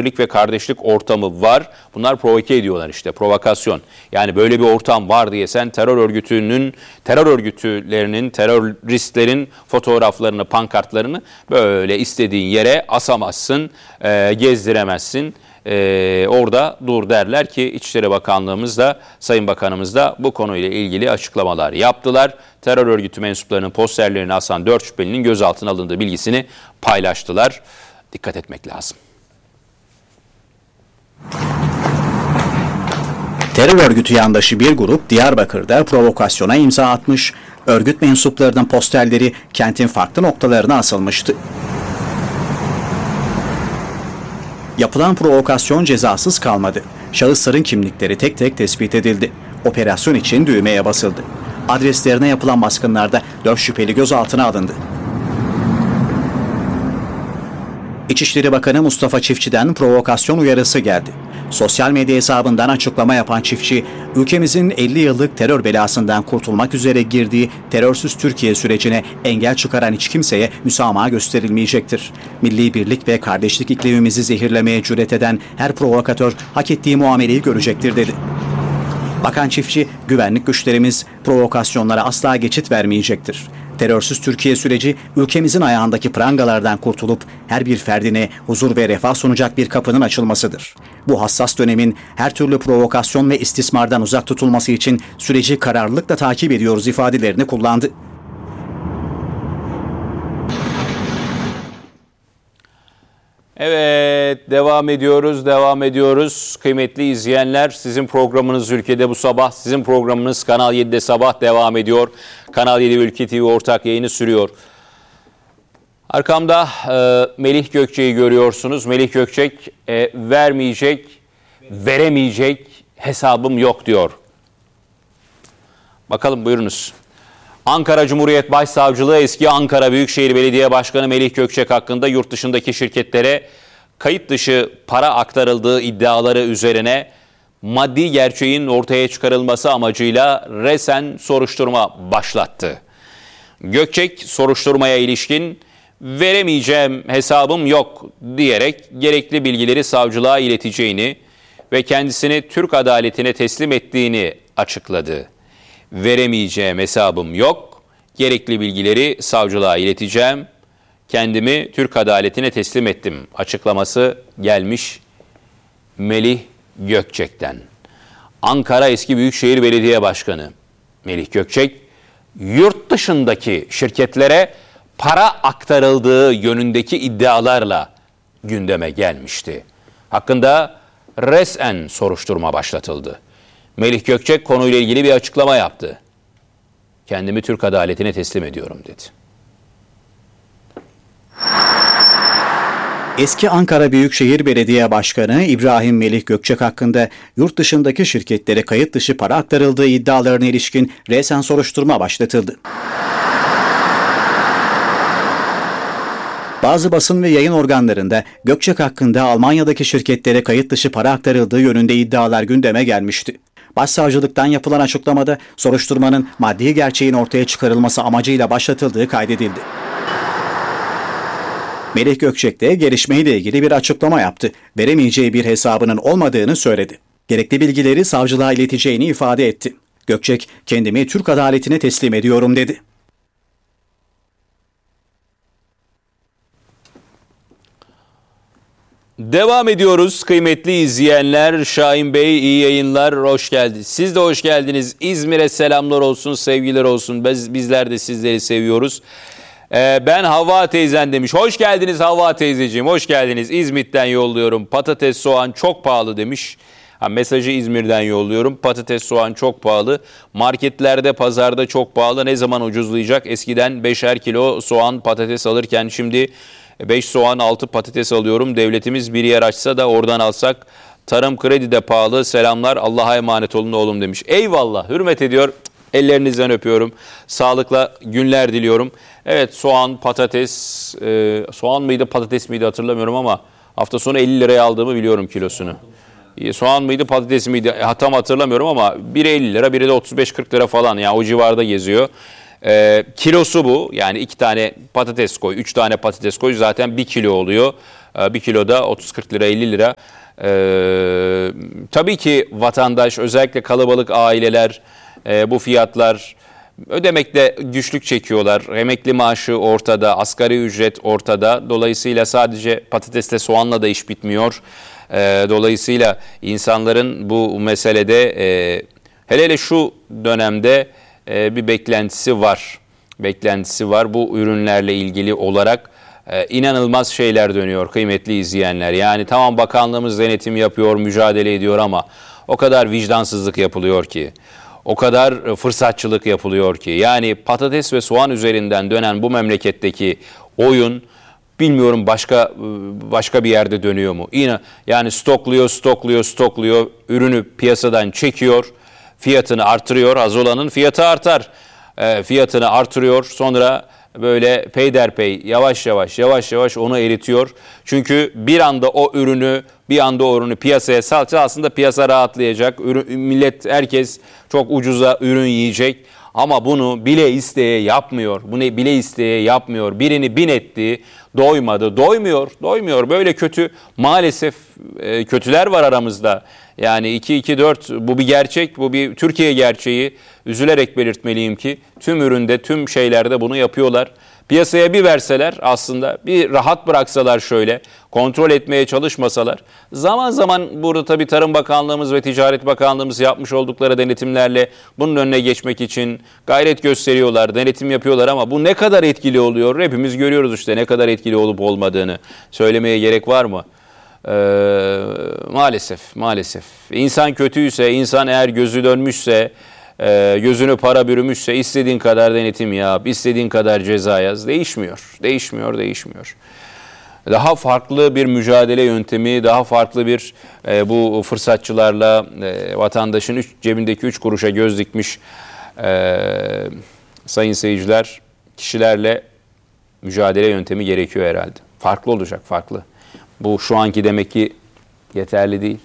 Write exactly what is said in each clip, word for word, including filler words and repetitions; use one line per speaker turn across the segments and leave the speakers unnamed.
birlik ve kardeşlik ortamı var. Bunlar provoke ediyorlar işte, provokasyon. Yani böyle bir ortam var diye sen terör örgütünün, terör örgütlerinin, teröristlerin fotoğraflarını, pankartlarını böyle istediğin yere asamazsın, e, gezdiremezsin. Ee, orada dur derler ki İçişleri Bakanlığımız da Sayın Bakanımız da bu konuyla ilgili açıklamalar yaptılar. Terör örgütü mensuplarının posterlerini asan dört şüphelinin gözaltına alındığı bilgisini paylaştılar. Dikkat etmek lazım.
Terör örgütü yandaşı bir grup Diyarbakır'da provokasyona imza atmış, örgüt mensuplarının posterleri kentin farklı noktalarına asılmıştı. Yapılan provokasyon cezasız kalmadı. Şahısların kimlikleri tek tek tespit edildi. Operasyon için düğmeye basıldı. Adreslerine yapılan baskınlarda dört şüpheli gözaltına alındı. İçişleri Bakanı Mustafa Çiftçi'den provokasyon uyarısı geldi. Sosyal medya hesabından açıklama yapan Çiftçi, ülkemizin elli yıllık terör belasından kurtulmak üzere girdiği terörsüz Türkiye sürecine engel çıkaran hiç kimseye müsamaha gösterilmeyecektir. Milli birlik ve kardeşlik iklimimizi zehirlemeye cüret eden her provokatör hak ettiği muameleyi görecektir dedi. Bakan Çiftçi, güvenlik güçlerimiz provokasyonlara asla geçit vermeyecektir. Terörsüz Türkiye süreci ülkemizin ayağındaki prangalardan kurtulup her bir ferdine huzur ve refah sunacak bir kapının açılmasıdır. Bu hassas dönemin her türlü provokasyon ve istismardan uzak tutulması için süreci kararlılıkla takip ediyoruz ifadelerini kullandı.
Evet, devam ediyoruz, devam ediyoruz. Kıymetli izleyenler, sizin programınız Ülke'de bu sabah, sizin programınız Kanal yedi'de sabah devam ediyor. Kanal yedi ve Ülke T V ortak yayını sürüyor. Arkamda e, Melih Gökçek'i görüyorsunuz. Melih Gökçek e, vermeyecek, veremeyecek, hesabım yok diyor. Bakalım, buyurunuz. Ankara Cumhuriyet Başsavcılığı eski Ankara Büyükşehir Belediye Başkanı Melih Gökçek hakkında yurt dışındaki şirketlere kayıt dışı para aktarıldığı iddiaları üzerine maddi gerçeğin ortaya çıkarılması amacıyla resen soruşturma başlattı. Gökçek soruşturmaya ilişkin veremeyeceğim, hesabım yok diyerek gerekli bilgileri savcılığa ileteceğini ve kendisini Türk adaletine teslim ettiğini açıkladı. Veremeyeceğim, hesabım yok, gerekli bilgileri savcılığa ileteceğim, kendimi Türk adaletine teslim ettim açıklaması gelmiş Melih Gökçek'ten. Ankara eski Büyükşehir Belediye Başkanı Melih Gökçek, yurt dışındaki şirketlere para aktarıldığı yönündeki iddialarla gündeme gelmişti. Hakkında resen soruşturma başlatıldı. Melih Gökçek konuyla ilgili bir açıklama yaptı. Kendimi Türk adaletine teslim ediyorum dedi.
Eski Ankara Büyükşehir Belediye Başkanı İbrahim Melih Gökçek hakkında yurt dışındaki şirketlere kayıt dışı para aktarıldığı iddialarına ilişkin resen soruşturma başlatıldı. Bazı basın ve yayın organlarında Gökçek hakkında Almanya'daki şirketlere kayıt dışı para aktarıldığı yönünde iddialar gündeme gelmişti. Başsavcılıktan yapılan açıklamada soruşturmanın maddi gerçeğin ortaya çıkarılması amacıyla başlatıldığı kaydedildi. Melih Gökçek de gelişmeyle ilgili bir açıklama yaptı. Veremeyeceği bir hesabının olmadığını söyledi. Gerekli bilgileri savcılığa ileteceğini ifade etti. Gökçek, kendimi Türk adaletine teslim ediyorum dedi.
Devam ediyoruz kıymetli izleyenler. Şahin Bey, iyi yayınlar, hoş geldiniz. Siz de hoş geldiniz. İzmir'e selamlar olsun, sevgiler olsun. Biz, bizler de sizleri seviyoruz. Ee, ben Havva teyzen demiş. Hoş geldiniz Havva teyzeciğim, hoş geldiniz. İzmit'ten yolluyorum. Patates, soğan çok pahalı demiş. Ha, mesajı İzmir'den yolluyorum. Patates, soğan çok pahalı. Marketlerde, pazarda çok pahalı. Ne zaman ucuzlayacak? Eskiden beşer kilo soğan, patates alırken şimdi beş soğan, altı patates alıyorum. Devletimiz bir yer açsa da oradan alsak. Tarım kredi de pahalı. Selamlar, Allah'a emanet olun oğlum demiş. Eyvallah, hürmet ediyor. Ellerinizden öpüyorum. Sağlıkla günler diliyorum. Evet, soğan, patates, e, soğan mıydı patates miydi hatırlamıyorum ama hafta sonu elli liraya aldığımı biliyorum kilosunu. E, soğan mıydı patates miydi e, tam hatırlamıyorum ama biri elli lira, biri de otuz beş kırk lira falan, yani o civarda geziyor. E, kilosu bu, yani iki tane patates koy, üç tane patates koy zaten bir kilo oluyor. Bir kiloda otuz kırk lira, elli lira. Ee, tabii ki vatandaş, özellikle kalabalık aileler e, bu fiyatlar ödemekte güçlük çekiyorlar. Emekli maaşı ortada, asgari ücret ortada. Dolayısıyla sadece patatesle, soğanla da iş bitmiyor. Ee, dolayısıyla insanların bu meselede e, hele hele şu dönemde e, bir beklentisi var. Beklentisi var bu ürünlerle ilgili olarak. Ee, inanılmaz şeyler dönüyor kıymetli izleyenler. Yani tamam, bakanlığımız denetim yapıyor, mücadele ediyor ama o kadar vicdansızlık yapılıyor ki, o kadar fırsatçılık yapılıyor ki. Yani patates ve soğan üzerinden dönen bu memleketteki oyun, bilmiyorum başka başka bir yerde dönüyor mu? Yine yani stokluyor, stokluyor, stokluyor, ürünü piyasadan çekiyor, fiyatını artırıyor, az olanın fiyatı artar. E, fiyatını artırıyor, sonra böyle peyderpey yavaş yavaş yavaş yavaş onu eritiyor. Çünkü bir anda o ürünü bir anda o ürünü piyasaya salça, aslında piyasa rahatlayacak. Ürün, millet, herkes çok ucuza ürün yiyecek. Ama bunu bile isteye yapmıyor. Bunu bile isteye yapmıyor. Birini bin etti, doymadı, doymuyor, doymuyor. Böyle kötü, maalesef e, kötüler var aramızda. Yani iki iki dört, bu bir gerçek, bu bir Türkiye gerçeği. Üzülerek belirtmeliyim ki tüm üründe, tüm şeylerde bunu yapıyorlar. Piyasaya bir verseler, aslında bir rahat bıraksalar, şöyle kontrol etmeye çalışmasalar, zaman zaman burada tabii Tarım Bakanlığımız ve Ticaret Bakanlığımız yapmış oldukları denetimlerle bunun önüne geçmek için gayret gösteriyorlar, denetim yapıyorlar ama bu ne kadar etkili oluyor? Hepimiz görüyoruz işte ne kadar etkili olup olmadığını. Söylemeye gerek var mı? Ee, maalesef, maalesef. İnsan kötüyse, insan eğer gözü dönmüşse, e, gözünü para bürümüşse istediğin kadar denetim yap, istediğin kadar ceza yaz. Değişmiyor, değişmiyor, değişmiyor. Daha farklı bir mücadele yöntemi, daha farklı bir e, bu fırsatçılarla e, vatandaşın üç, cebindeki üç kuruşa göz dikmiş e, sayın seyirciler, kişilerle mücadele yöntemi gerekiyor herhalde. Farklı olacak, farklı. Bu şu anki demek ki yeterli değil.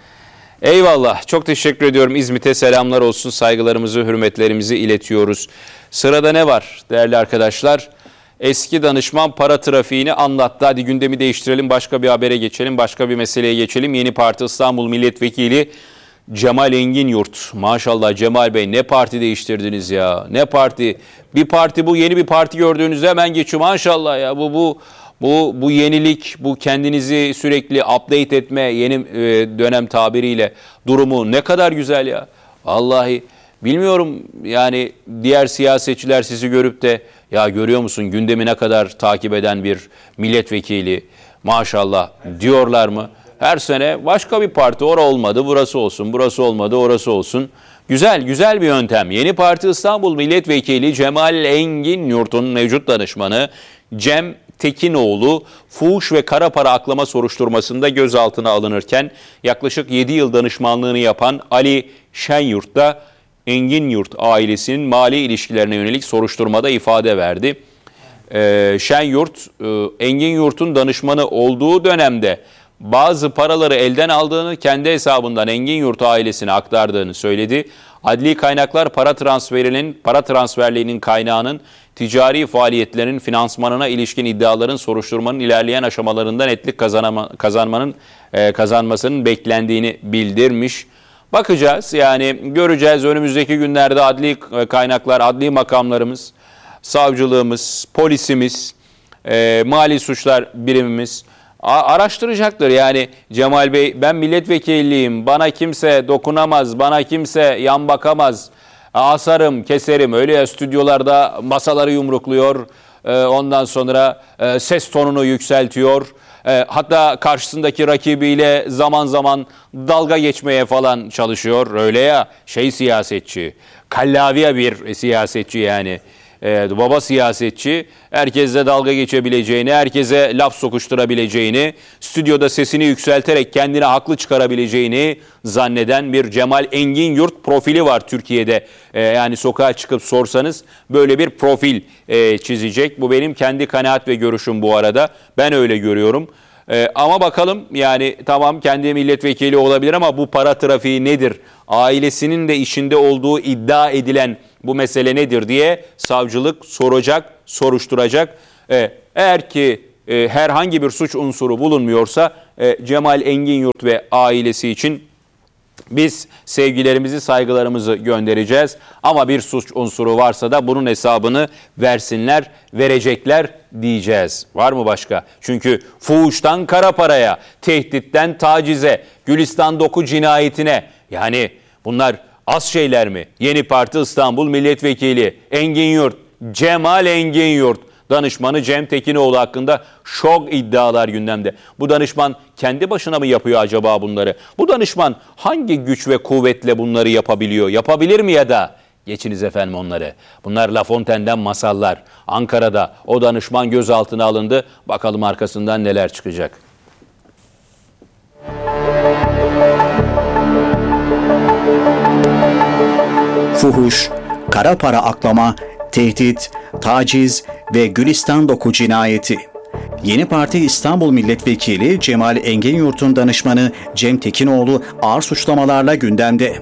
Eyvallah. Çok teşekkür ediyorum. İzmit'e selamlar olsun. Saygılarımızı, hürmetlerimizi iletiyoruz. Sırada ne var değerli arkadaşlar? Eski danışman para trafiğini anlattı. Hadi gündemi değiştirelim. Başka bir habere geçelim. Başka bir meseleye geçelim. Yeni Parti İstanbul Milletvekili Cemal Enginyurt. Maşallah Cemal Bey, ne parti değiştirdiniz ya. Ne parti? Bir parti bu. Yeni bir parti gördüğünüzde hemen geçiyor. Maşallah ya. Bu bu Bu bu yenilik, bu kendinizi sürekli update etme, yeni e, dönem tabiriyle durumu ne kadar güzel ya. Vallahi bilmiyorum, yani diğer siyasetçiler sizi görüp de ya görüyor musun gündemi ne kadar takip eden bir milletvekili maşallah diyorlar mı? Her sene başka bir parti, ora olmadı burası olsun, burası olmadı orası olsun. Güzel, güzel bir yöntem. Yeni Parti İstanbul Milletvekili Cemal Enginyurt'un mevcut danışmanı Cem Tekinoğlu, fuhuş ve kara para aklama soruşturmasında gözaltına alınırken yaklaşık yedi yıl danışmanlığını yapan Ali Şenyurt da Enginyurt ailesinin mali ilişkilerine yönelik soruşturmada ifade verdi. Ee, Şenyurt, e, Enginyurt'un danışmanı olduğu dönemde bazı paraları elden aldığını, kendi hesabından Enginyurt ailesine aktardığını söyledi. Adli kaynaklar para transferinin, para transferliğinin kaynağının ticari faaliyetlerin finansmanına ilişkin iddiaların soruşturmanın ilerleyen aşamalarında netlik kazanama, kazanmanın e, kazanmasının beklendiğini bildirmiş. Bakacağız, yani göreceğiz önümüzdeki günlerde adli kaynaklar, adli makamlarımız, savcılığımız, polisimiz, e, mali suçlar birimimiz araştıracaktır. Yani Cemal Bey, ben milletvekiliyim, bana kimse dokunamaz, bana kimse yan bakamaz, asarım, keserim. Öyle ya, stüdyolarda masaları yumrukluyor, ondan sonra ses tonunu yükseltiyor. Hatta karşısındaki rakibiyle zaman zaman dalga geçmeye falan çalışıyor. Öyle ya, şey siyasetçi, kallaviye bir siyasetçi yani. Evet, baba siyasetçi, herkesle dalga geçebileceğini, herkese laf sokuşturabileceğini, stüdyoda sesini yükselterek kendine haklı çıkarabileceğini zanneden bir Cemal Enginyurt profili var Türkiye'de. Ee, yani sokağa çıkıp sorsanız böyle bir profil e, çizecek. Bu benim kendi kanaat ve görüşüm bu arada. Ben öyle görüyorum. Ee, ama bakalım, yani tamam kendi milletvekili olabilir ama bu para trafiği nedir? Ailesinin de içinde olduğu iddia edilen bu mesele nedir diye savcılık soracak, soruşturacak. Ee, eğer ki e, herhangi bir suç unsuru bulunmuyorsa e, Cemal Enginyurt ve ailesi için biz sevgilerimizi, saygılarımızı göndereceğiz. Ama bir suç unsuru varsa da bunun hesabını versinler, verecekler diyeceğiz. Var mı başka? Çünkü fuhuştan kara paraya, tehditten tacize, Gülistan Doku cinayetine, yani bunlar az şeyler mi? Yeni Parti İstanbul Milletvekili Enginyurt, Cemal Enginyurt, danışmanı Cem Tekinoğlu hakkında şok iddialar gündemde. Bu danışman kendi başına mı yapıyor acaba bunları? Bu danışman hangi güç ve kuvvetle bunları yapabiliyor? Yapabilir mi ya da? Geçiniz efendim onları. Bunlar La Fontaine'den masallar. Ankara'da o danışman gözaltına alındı. Bakalım arkasından neler çıkacak.
Fuhuş, kara para aklama, tehdit, taciz ve Gülistan Doku cinayeti. Yeni Parti İstanbul Milletvekili Cemal Enginyurt'un danışmanı Cem Tekinoğlu ağır suçlamalarla gündemde.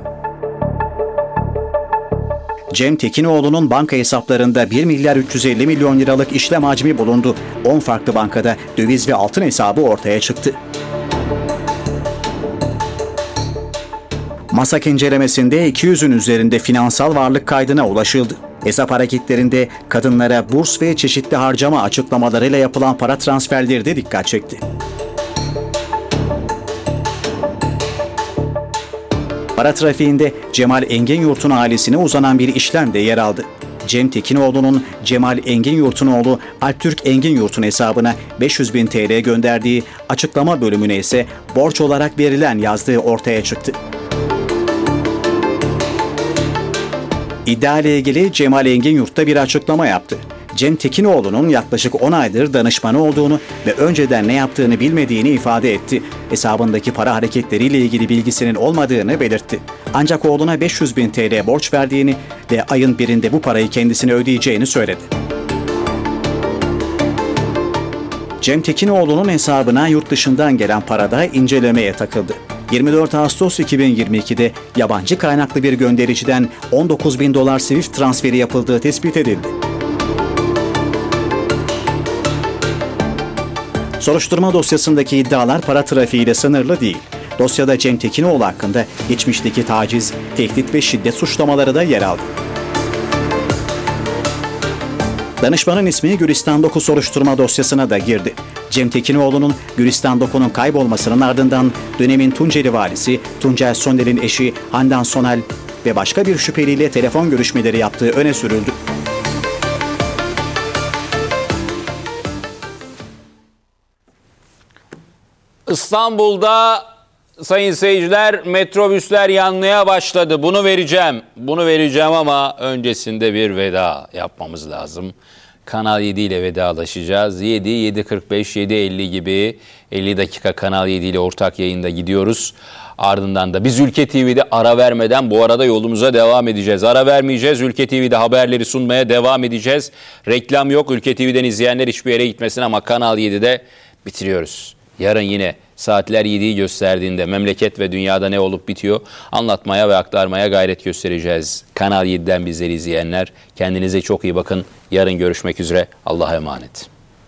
Cem Tekinoğlu'nun banka hesaplarında bir milyar üç yüz elli milyon liralık işlem hacmi bulundu. on farklı bankada döviz ve altın hesabı ortaya çıktı. MASAK incelemesinde iki yüzün üzerinde finansal varlık kaydına ulaşıldı. Hesap hareketlerinde kadınlara burs ve çeşitli harcama açıklamalarıyla yapılan para transferleri de dikkat çekti. Para trafiğinde Cemal Enginyurt'un ailesine uzanan bir işlem de yer aldı. Cem Tekinoğlu'nun Cemal Enginyurt'un oğlu Alptürk Enginyurt'un hesabına beş yüz bin T L gönderdiği, açıklama bölümüne ise borç olarak verilen yazdığı ortaya çıktı. İddia ile ilgili Cemal Enginyurt da bir açıklama yaptı. Cem Tekinoğlu'nun yaklaşık on aydır danışmanı olduğunu ve önceden ne yaptığını bilmediğini ifade etti. Hesabındaki para hareketleriyle ilgili bilgisinin olmadığını belirtti. Ancak oğluna beş yüz bin T L borç verdiğini ve ayın birinde bu parayı kendisine ödeyeceğini söyledi. Cem Tekinoğlu'nun hesabına yurt dışından gelen para da incelemeye takıldı. yirmi dört Ağustos iki bin yirmi iki'de yabancı kaynaklı bir göndericiden on dokuz bin dolar Swift transferi yapıldığı tespit edildi. Soruşturma dosyasındaki iddialar para trafiğiyle sınırlı değil. Dosyada Cem Tekinoğlu hakkında geçmişteki taciz, tehdit ve şiddet suçlamaları da yer aldı. Danışmanın ismi Gülistan Doku soruşturma dosyasına da girdi. Cem Tekinoğlu'nun Gülistan Doku'nun kaybolmasının ardından dönemin Tunceli valisi Tuncel Soner'in eşi Handan Sonel ve başka bir şüpheliyle telefon görüşmeleri yaptığı öne sürüldü.
İstanbul'da sayın seyirciler metrobüsler yanmaya başladı. Bunu vereceğim. Bunu vereceğim ama öncesinde bir veda yapmamız lazım. Kanal yedi ile vedalaşacağız. yedi, yedi kırk beş, yedi elli gibi elli dakika Kanal yedi ile ortak yayında gidiyoruz. Ardından da biz Ülke T V'de ara vermeden bu arada yolumuza devam edeceğiz. Ara vermeyeceğiz. Ülke T V'de haberleri sunmaya devam edeceğiz. Reklam yok. Ülke T V'den izleyenler hiçbir yere gitmesin ama Kanal yedi'de bitiriyoruz. Yarın yine saatler yediyi gösterdiğinde memleket ve dünyada ne olup bitiyor anlatmaya ve aktarmaya gayret göstereceğiz. Kanal yedi'den bizleri izleyenler kendinize çok iyi bakın. Yarın görüşmek üzere. Allah'a emanet.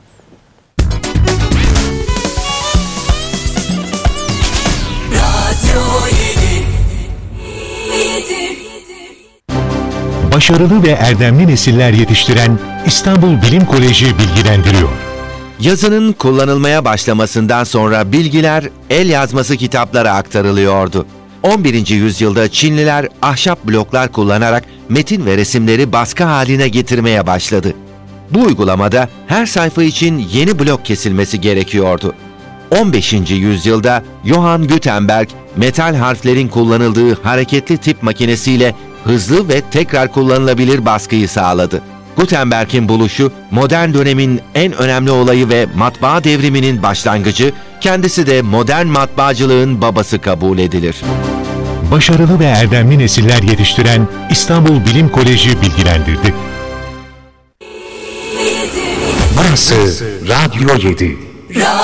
Başarılı ve erdemli nesiller yetiştiren İstanbul Bilim Koleji bilgilendiriyor.
Yazının kullanılmaya başlamasından sonra bilgiler el yazması kitaplara aktarılıyordu. on birinci yüzyılda Çinliler ahşap bloklar kullanarak metin ve resimleri baskı haline getirmeye başladı. Bu uygulamada her sayfa için yeni blok kesilmesi gerekiyordu. on beşinci yüzyılda Johann Gutenberg, metal harflerin kullanıldığı hareketli tip makinesiyle hızlı ve tekrar kullanılabilir baskıyı sağladı. Gutenberg'in buluşu, modern dönemin en önemli olayı ve matbaa devriminin başlangıcı, kendisi de modern matbaacılığın babası kabul edilir.
Başarılı ve erdemli nesiller yetiştiren İstanbul Bilim Koleji bilgilendirdi. Burası Radyo yedi.